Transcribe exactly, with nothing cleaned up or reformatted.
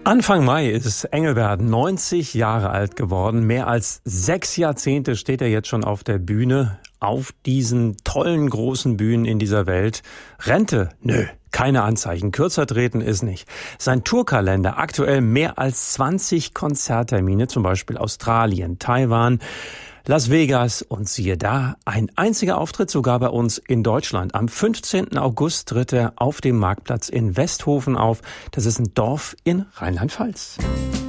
Anfang Mai ist Engelbert neunzig Jahre alt geworden. Mehr als sechs Jahrzehnte steht er jetzt schon auf der Bühne, auf diesen tollen großen Bühnen in dieser Welt. Rente? Nö, keine Anzeichen. Kürzer treten ist nicht. Sein Tourkalender, aktuell mehr als zwanzig Konzerttermine, zum Beispiel Australien, Taiwan, Las Vegas und siehe da, ein einziger Auftritt sogar bei uns in Deutschland. Am fünfzehnten August tritt er auf dem Marktplatz in Westhofen auf. Das ist ein Dorf in Rheinland-Pfalz.